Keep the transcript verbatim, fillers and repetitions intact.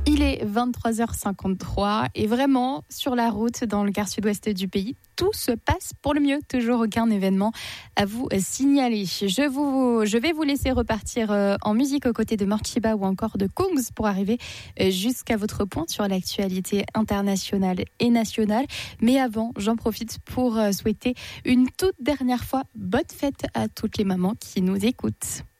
Il est vingt-trois heures cinquante-trois et vraiment, sur la route dans le quart sud-ouest du pays, tout se passe pour le mieux. Toujours aucun événement à vous signaler. Je, vous, je vais vous laisser repartir en musique aux côtés de Morchiba ou encore de Kungs pour arriver jusqu'à votre point sur l'actualité internationale et nationale. Mais avant, j'en profite pour souhaiter une toute dernière fois bonne fête à toutes les mamans qui nous écoutent.